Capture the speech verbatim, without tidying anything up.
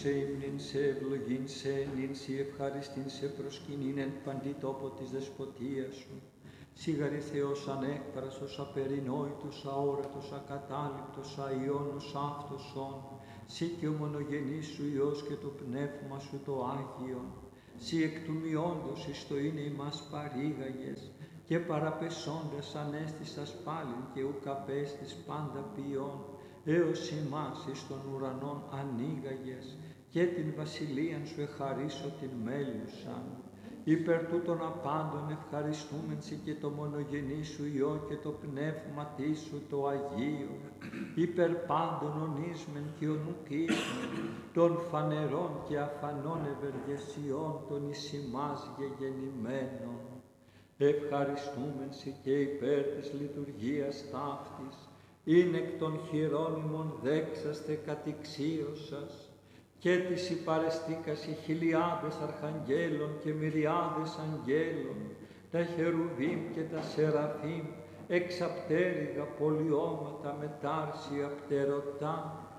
σε ύμνην, σε ευλογήν, σε ενήν, σε ευχαριστήν, σε προσκυνήν εν παντή τόπο της δεσποτείας σου. Σίγαρη Θεός ανέκφραστος, απερινόητος, αόρατος, ακατάληπτος, αϊώνος αυτοσόν, σύ και ο μονογενής σου Υιός και το πνεύμα σου το Άγιον, σύ εκ του μειόντος εις το είναι ημάς παρήγαγες, και παραπεσόντας ανέστησας πάλιν και ουκ απέστης πάντα ποιόν, έως ημάς εις των ουρανών ανοίγαγες, και την βασιλείαν σου εχαρίσω την μέλουσαν. Υπέρ τούτων απάντων ευχαριστούμεν σοι και το μονογενή σου Υιό και το πνεύμα σου το Αγίο, υπέρ πάντων ονείσμεν και ονουκίσμεν, των φανερών και αφανών ευεργεσιών των εις ημάς γεγεννημένων. Ευχαριστούμεν σοι και υπέρ της λειτουργίας ταύτης, είναι εκ των χειρόνιμων δέξαστε κατηξίωσας, και της υπαρεστήκας οι χιλιάδες αρχαγγέλων και μυριάδες αγγέλων, τα χερουβίμ και τα σεραφείμ, εξαπτέρυγα πολιώματα με τάρσια πτερωτά,